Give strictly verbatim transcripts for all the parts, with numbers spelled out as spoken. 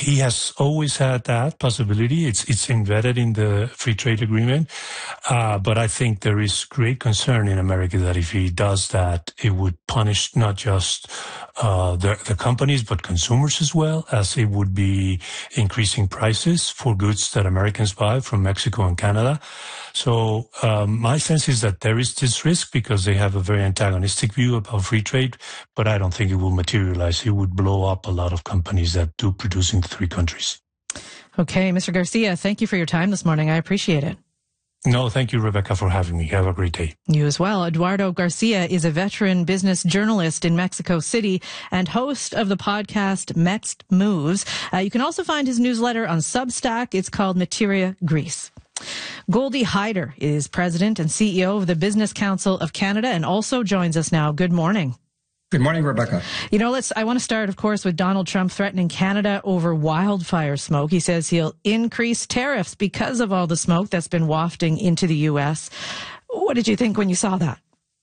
he has always had that possibility. It's it's embedded in the free trade agreement. Uh, but I think there is great concern in America that if he does that, it would punish not just uh, the, the companies, but consumers as well, as it would be increasing prices for goods that Americans buy from Mexico and Canada. So um, my sense is that there is this risk because they have a very antagonistic view about free trade, but I don't think it will materialize. It would blow up a lot of companies that do produce in the three countries. Okay, Mister Garcia, thank you for your time this morning. I appreciate it. No, thank you, Rebecca, for having me. Have a great day. You as well. Eduardo Garcia is a veteran business journalist in Mexico City and host of the podcast Mext Moves. Uh, you can also find his newsletter on Substack. It's called Materia Gris. Goldie Hyder is president and C E O of the Business Council of Canada and also joins us now. Good morning. Good morning, Rebecca. You know, let's, I want to start, of course, with Donald Trump threatening Canada over wildfire smoke. He says he'll increase tariffs because of all the smoke that's been wafting into the U S. What did you think when you saw that?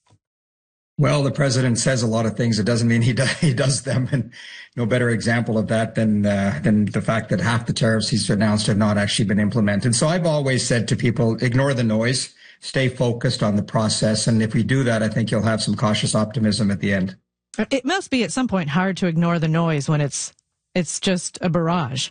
Well, the president says a lot of things. It doesn't mean he does, he does them. And no better example of that than, uh, than the fact that half the tariffs he's announced have not actually been implemented. So I've always said to people, ignore the noise, stay focused on the process. And if we do that, I think you'll have some cautious optimism at the end. It must be at some point hard to ignore the noise when it's it's just a barrage.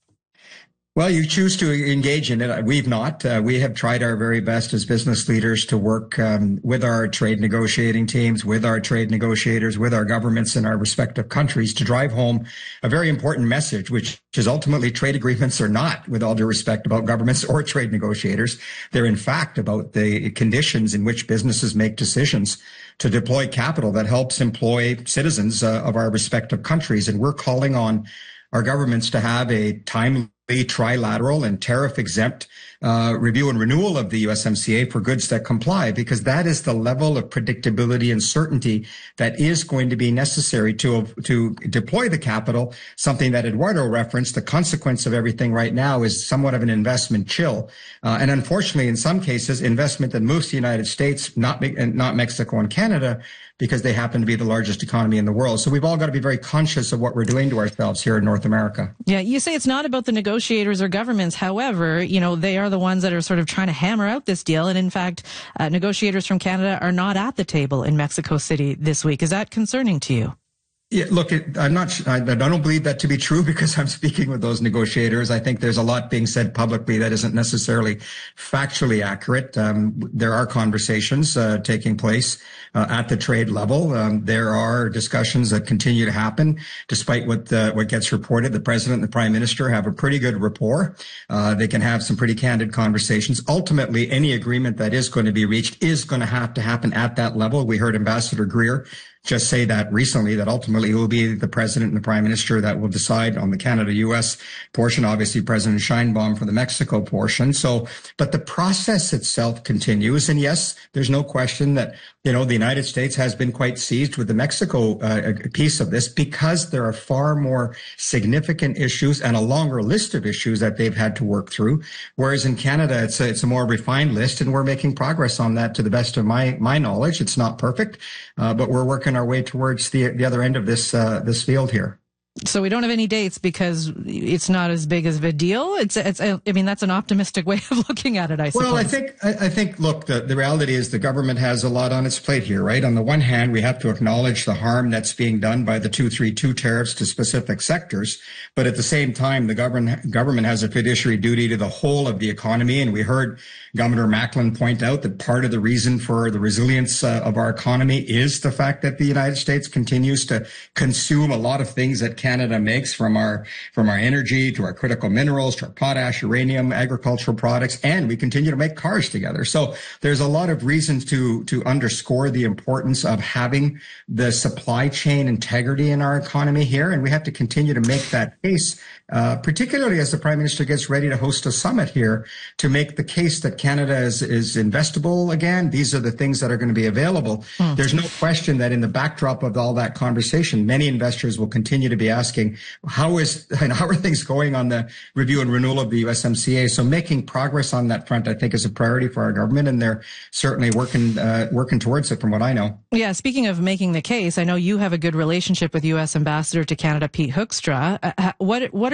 Well, you choose to engage in it. We've not. Uh, we have tried our very best as business leaders to work um, with our trade negotiating teams, with our trade negotiators, with our governments in our respective countries to drive home a very important message, which is ultimately trade agreements are not, with all due respect, about governments or trade negotiators. They're in fact about the conditions in which businesses make decisions to deploy capital that helps employ citizens uh, of our respective countries. And we're calling on our governments to have a timely, trilateral and tariff exempt uh, review and renewal of the U S M C A for goods that comply, because that is the level of predictability and certainty that is going to be necessary to to deploy the capital, something that Eduardo referenced. The consequence of everything right now is somewhat of an investment chill. Uh, and unfortunately, in some cases, investment that moves to the United States, not, not Mexico and Canada, because they happen to be the largest economy in the world. So we've all got to be very conscious of what we're doing to ourselves here in North America. Yeah, you say it's not about the negotiators or governments. However, you know, they are the ones that are sort of trying to hammer out this deal. And in fact, uh, negotiators from Canada are not at the table in Mexico City this week. Is that concerning to you? Yeah, look, it, I'm not, I, I don't believe that to be true because I'm speaking with those negotiators. I think there's a lot being said publicly that isn't necessarily factually accurate. Um, there are conversations uh, taking place uh, at the trade level. Um, there are discussions that continue to happen despite what uh, what gets reported. The president and the prime minister have a pretty good rapport. Uh, they can have some pretty candid conversations. Ultimately, any agreement that is going to be reached is going to have to happen at that level. We heard Ambassador Greer just say that recently, that ultimately it will be the president and the prime minister that will decide on the Canada-U S portion, obviously President Sheinbaum for the Mexico portion. So, but the process itself continues. And yes, there's no question that, you know, the United States has been quite seized with the Mexico uh, piece of this because there are far more significant issues and a longer list of issues that they've had to work through. Whereas in Canada, it's a, it's a more refined list, and we're making progress on that to the best of my, my knowledge. It's not perfect, uh, but we're working our way towards the the other end of this uh, this field here. So we don't have any dates because it's not as big as a deal. It's, it's, I mean, that's an optimistic way of looking at it, I suppose. Well, I think, I think, look, the, the reality is the government has a lot on its plate here, right? On the one hand, we have to acknowledge the harm that's being done by the two thirty-two tariffs to specific sectors. But at the same time, the government, government has a fiduciary duty to the whole of the economy. And we heard Governor Macklin point out that part of the reason for the resilience uh, of our economy is the fact that the United States continues to consume a lot of things that Canada makes, from our from our energy to our critical minerals to our potash, uranium, agricultural products, and we continue to make cars together. So there's a lot of reasons to to underscore the importance of having the supply chain integrity in our economy here, and we have to continue to make that case, uh, particularly as the Prime Minister gets ready to host a summit here to make the case that Canada is is investable again. These are the things that are going to be available. Hmm. There's no question that in the backdrop of all that conversation, many investors will continue to be asking, how is and how are things going on the review and renewal of the U S M C A? So making progress on that front, I think, is a priority for our government, and they're certainly working uh, working towards it, from what I know. Yeah, speaking of making the case, I know you have a good relationship with U S Ambassador to Canada, Pete Hoekstra. Uh, what what